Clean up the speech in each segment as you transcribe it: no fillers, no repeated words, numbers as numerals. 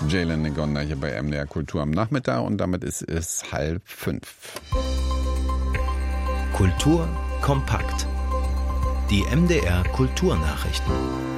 Jalen Negonda hier bei MDR Kultur am Nachmittag und damit ist es 4:30. Kultur kompakt. Die MDR Kulturnachrichten.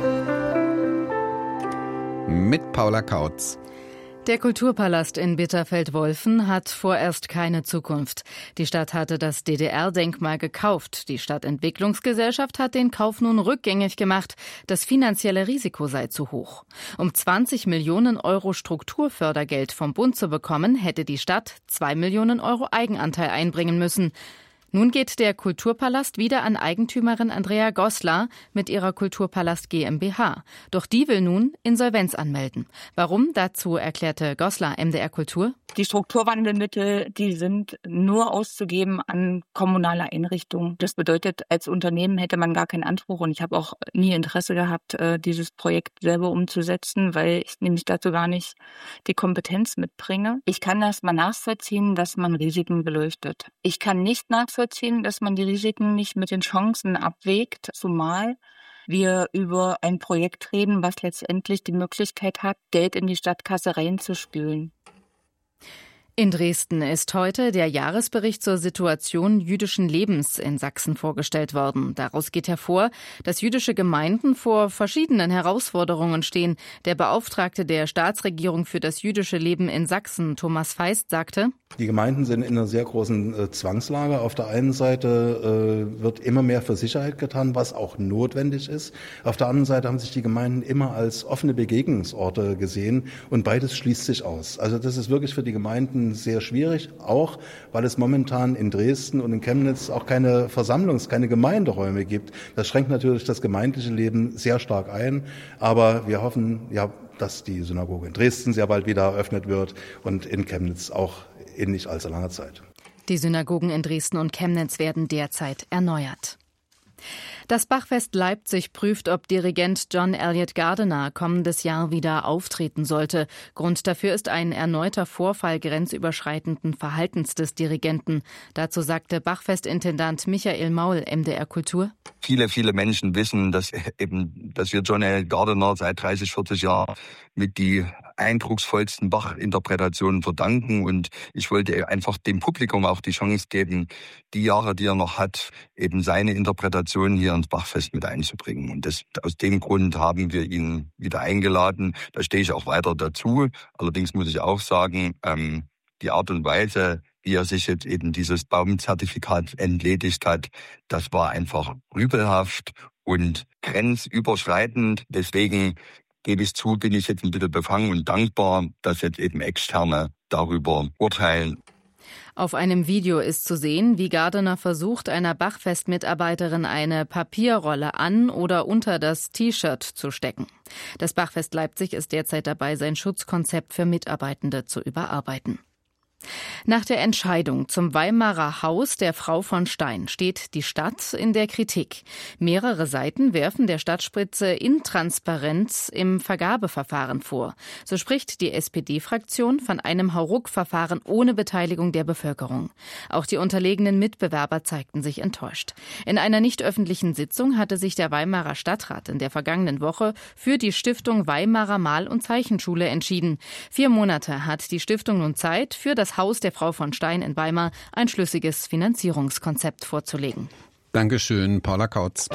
Mit Paula Kautz. Der Kulturpalast in Bitterfeld-Wolfen hat vorerst keine Zukunft. Die Stadt hatte das DDR-Denkmal gekauft. Die Stadtentwicklungsgesellschaft hat den Kauf nun rückgängig gemacht. Das finanzielle Risiko sei zu hoch. Um 20 Millionen Euro Strukturfördergeld vom Bund zu bekommen, hätte die Stadt 2 Millionen Euro Eigenanteil einbringen müssen. Nun geht der Kulturpalast wieder an Eigentümerin Andrea Goslar mit ihrer Kulturpalast GmbH. Doch die will nun Insolvenz anmelden. Warum? Dazu erklärte Goslar MDR Kultur. Die Strukturwandelmittel, die sind nur auszugeben an kommunale Einrichtungen. Das bedeutet, als Unternehmen hätte man gar keinen Anspruch. Und ich habe auch nie Interesse gehabt, dieses Projekt selber umzusetzen, weil ich nämlich dazu gar nicht die Kompetenz mitbringe. Ich kann das mal nachvollziehen, dass man Risiken beleuchtet. Ich kann nicht nachvollziehen, dass man die Risiken nicht mit den Chancen abwägt, zumal wir über ein Projekt reden, was letztendlich die Möglichkeit hat, Geld in die Stadtkasse reinzuspülen. In Dresden ist heute der Jahresbericht zur Situation jüdischen Lebens in Sachsen vorgestellt worden. Daraus geht hervor, dass jüdische Gemeinden vor verschiedenen Herausforderungen stehen. Der Beauftragte der Staatsregierung für das jüdische Leben in Sachsen, Thomas Feist, sagte: Die Gemeinden sind in einer sehr großen Zwangslage. Auf der einen Seite wird immer mehr für Sicherheit getan, was auch notwendig ist. Auf der anderen Seite haben sich die Gemeinden immer als offene Begegnungsorte gesehen und beides schließt sich aus. Also das ist wirklich für die Gemeinden sehr schwierig, auch weil es momentan in Dresden und in Chemnitz auch keine keine Gemeinderäume gibt. Das schränkt natürlich das gemeindliche Leben sehr stark ein, aber wir hoffen, dass die Synagoge in Dresden sehr bald wieder eröffnet wird und in Chemnitz auch in nicht allzu langer Zeit. Die Synagogen in Dresden und Chemnitz werden derzeit erneuert. Das Bachfest Leipzig prüft, ob Dirigent John Elliott Gardiner kommendes Jahr wieder auftreten sollte. Grund dafür ist ein erneuter Vorfall grenzüberschreitenden Verhaltens des Dirigenten. Dazu sagte Bachfestintendant Michael Maul, MDR Kultur: Viele Menschen wissen, dass wir John Elliott Gardiner seit 30, 40 Jahren mit die eindrucksvollsten Bach-Interpretationen verdanken. Und ich wollte einfach dem Publikum auch die Chance geben, die Jahre, die er noch hat, eben seine Interpretation hier ins Bachfest mit einzubringen. Und aus dem Grund haben wir ihn wieder eingeladen. Da stehe ich auch weiter dazu. Allerdings muss ich auch sagen, die Art und Weise, wie er sich jetzt eben dieses Baumzertifikat entledigt hat, das war einfach rüpelhaft und grenzüberschreitend. Deswegen gebe ich zu, bin ich jetzt ein bisschen befangen und dankbar, dass jetzt eben Externe darüber urteilen. Auf einem Video ist zu sehen, wie Gardiner versucht, einer Bachfest-Mitarbeiterin eine Papierrolle an oder unter das T-Shirt zu stecken. Das Bachfest Leipzig ist derzeit dabei, sein Schutzkonzept für Mitarbeitende zu überarbeiten. Nach der Entscheidung zum Weimarer Haus der Frau von Stein steht die Stadt in der Kritik. Mehrere Seiten werfen der Stadtspitze Intransparenz im Vergabeverfahren vor. So spricht die SPD-Fraktion von einem Hauruck-Verfahren ohne Beteiligung der Bevölkerung. Auch die unterlegenen Mitbewerber zeigten sich enttäuscht. In einer nicht öffentlichen Sitzung hatte sich der Weimarer Stadtrat in der vergangenen Woche für die Stiftung Weimarer Mal- und Zeichenschule entschieden. 4 Monate hat die Stiftung nun Zeit, für das Haus der Frau von Stein in Weimar ein schlüssiges Finanzierungskonzept vorzulegen. Dankeschön, Paula Kautz.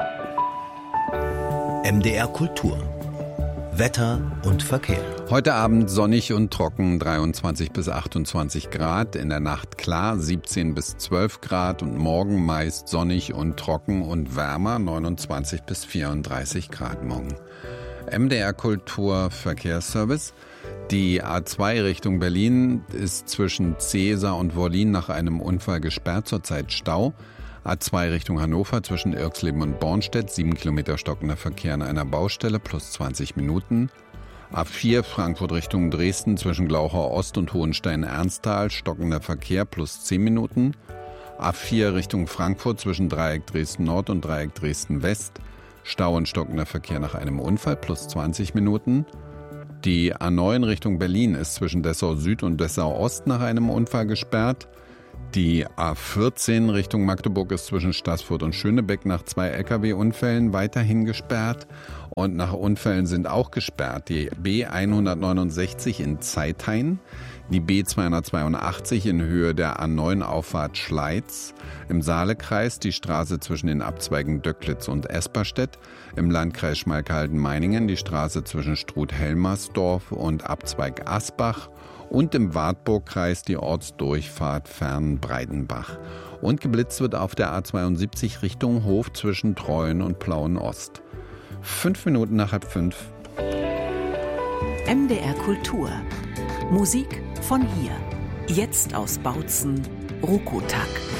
MDR Kultur. Wetter und Verkehr. Heute Abend sonnig und trocken, 23 bis 28 Grad. In der Nacht klar, 17 bis 12 Grad. Und morgen meist sonnig und trocken und wärmer, 29 bis 34 Grad morgen. MDR Kultur Verkehrsservice. Die A2 Richtung Berlin ist zwischen Cäsar und Wollin nach einem Unfall gesperrt, zurzeit Stau. A2 Richtung Hannover zwischen Irxleben und Bornstedt, 7 Kilometer stockender Verkehr an einer Baustelle, plus 20 Minuten. A4 Frankfurt Richtung Dresden zwischen Glauchau Ost und Hohenstein-Ernsthal, stockender Verkehr, plus 10 Minuten. A4 Richtung Frankfurt zwischen Dreieck Dresden Nord und Dreieck Dresden West, Stau und stockender Verkehr nach einem Unfall, plus 20 Minuten. Die A9 Richtung Berlin ist zwischen Dessau Süd und Dessau Ost nach einem Unfall gesperrt. Die A14 Richtung Magdeburg ist zwischen Staßfurt und Schönebeck nach 2 Lkw-Unfällen weiterhin gesperrt. Und nach Unfällen sind auch gesperrt die B169 in Zeithain, die B282 in Höhe der A9-Auffahrt Schleiz, im Saalekreis die Straße zwischen den Abzweigen Döcklitz und Esperstedt, im Landkreis Schmalkalden-Meiningen die Straße zwischen Struth-Helmersdorf und Abzweig Asbach und im Wartburgkreis die Ortsdurchfahrt Fern-Breidenbach. Und geblitzt wird auf der A72 Richtung Hof zwischen Treuen und Plauen-Ost. 5 Minuten nach 4:30. MDR Kultur. Musik von hier. Jetzt aus Bautzen, Rukotak.